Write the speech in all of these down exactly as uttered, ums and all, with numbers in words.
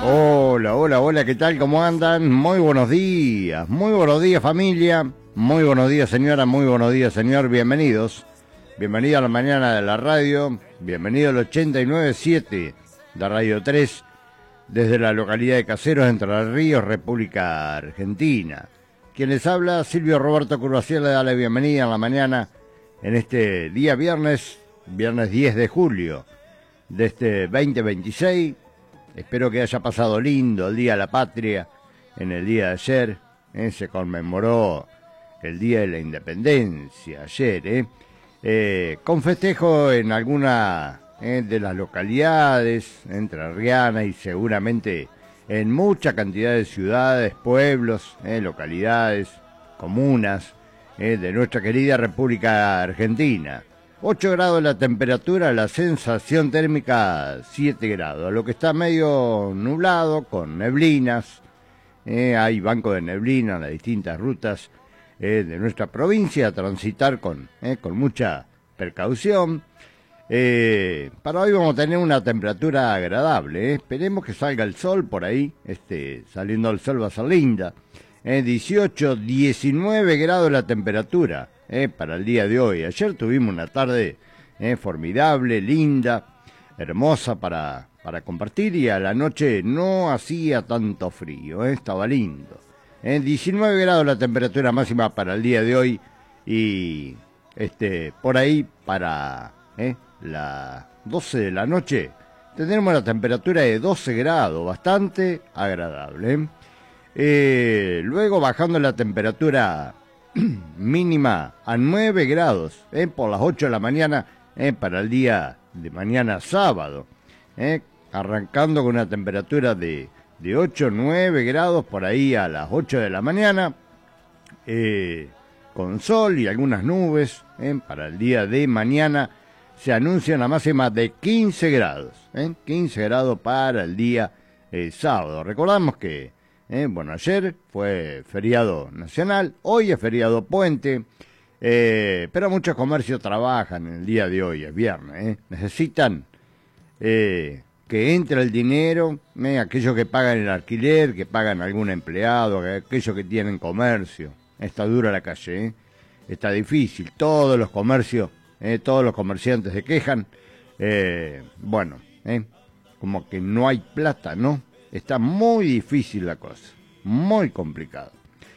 Hola, hola, hola, ¿qué tal? ¿Cómo andan? Muy buenos días, muy buenos días familia, muy buenos días señora, muy buenos días señor, bienvenidos. Bienvenido a la mañana de la radio, bienvenido al ochenta y nueve punto siete de Radio tres, desde la localidad de Caseros, Entre Ríos, República Argentina. Quien les habla, Silvio Roberto Curvaciel, le da la bienvenida a la mañana en este día viernes, viernes diez de julio de este veinte veintiséis. Espero que haya pasado lindo el Día de la Patria. En el día de ayer eh, se conmemoró el Día de la Independencia, ayer, eh, eh, con festejo en alguna eh, de las localidades entrerrianas y seguramente en mucha cantidad de ciudades, pueblos, eh, localidades, comunas eh, de nuestra querida República Argentina. ocho grados la temperatura, la sensación térmica siete grados, lo que está medio nublado, con neblinas, eh, hay banco de neblina en las distintas rutas eh, de nuestra provincia, a transitar con, eh, con mucha precaución. Eh, para hoy vamos a tener una temperatura agradable, eh. Esperemos que salga el sol por ahí, este, saliendo el sol va a ser linda, eh, dieciocho, diecinueve grados la temperatura. Eh, para el día de hoy. Ayer tuvimos una tarde eh, formidable, linda, hermosa para, para compartir, y a la noche no hacía tanto frío, eh, estaba lindo. Eh, diecinueve grados la temperatura máxima para el día de hoy, y este por ahí para eh, las doce de la noche tendremos la temperatura de doce grados, bastante agradable. Eh. Eh, luego bajando la temperatura mínima a nueve grados, eh, por las ocho de la mañana, eh, para el día de mañana sábado, eh, arrancando con una temperatura de, de ocho, nueve grados por ahí a las ocho de la mañana, eh, con sol y algunas nubes. Eh, para el día de mañana se anuncia una máxima de quince grados, eh, quince grados para el día eh, sábado. Recordamos que Eh, bueno, ayer fue feriado nacional, hoy es feriado puente, eh, pero muchos comercios trabajan en el día de hoy, es viernes, eh. Necesitan eh, que entre el dinero, eh, aquellos que pagan el alquiler, que pagan algún empleado, aquellos que tienen comercio. Está dura la calle, eh. Está difícil, todos los comercios, eh, todos los comerciantes se quejan, eh, bueno, eh, como que no hay plata, ¿no? Está muy difícil la cosa, muy complicado.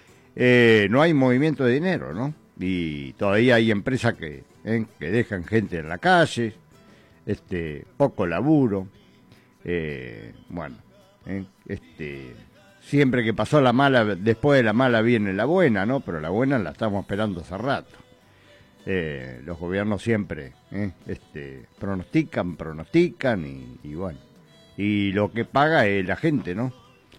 Eh, no hay movimiento de dinero, ¿no? Y todavía hay empresas que, eh, que dejan gente en la calle, este, poco laburo. Eh, bueno, eh, este, siempre que pasó la mala, después de la mala viene la buena, ¿no? Pero la buena la estamos esperando hace rato. Eh, los gobiernos siempre eh, este, pronostican, pronostican y, y bueno. Y lo que paga es la gente, ¿no?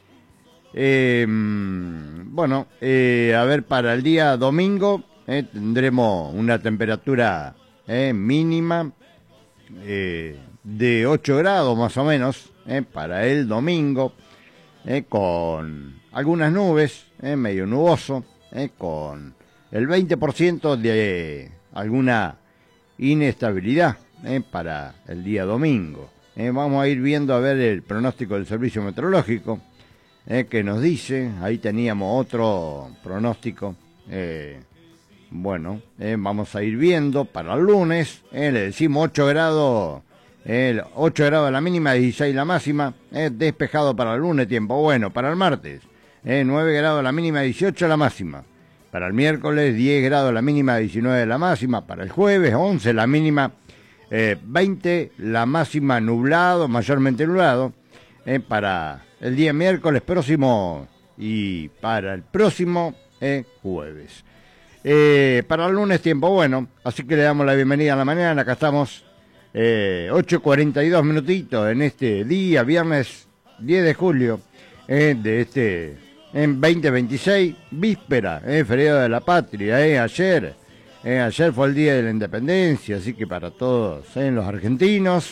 Eh, bueno, eh, a ver, para el día domingo eh, tendremos una temperatura eh, mínima eh, de ocho grados más o menos, eh, para el domingo, eh, con algunas nubes, eh, medio nuboso, eh, con el veinte por ciento de alguna inestabilidad eh, para el día domingo. Eh, vamos a ir viendo a ver el pronóstico del servicio meteorológico, eh, que nos dice, ahí teníamos otro pronóstico, eh, bueno, eh, vamos a ir viendo para el lunes, eh, le decimos ocho grados, eh, ocho grados la mínima, dieciséis la máxima, eh, despejado para el lunes, tiempo bueno. Para el martes, eh, nueve grados la mínima, dieciocho la máxima. Para el miércoles, diez grados la mínima, diecinueve la máxima. Para el jueves, once la mínima, Eh, veinte la máxima, nublado, mayormente nublado, eh, para el día miércoles próximo y para el próximo eh, jueves. Eh, para el lunes tiempo bueno, así que le damos la bienvenida a la mañana. Acá estamos, eh, ocho cuarenta y dos minutitos en este día, viernes diez de julio eh, de este en veinte veintiséis, víspera, eh, feriado de la patria, eh, ayer. Eh, ayer fue el Día de la Independencia, así que para todos eh, los argentinos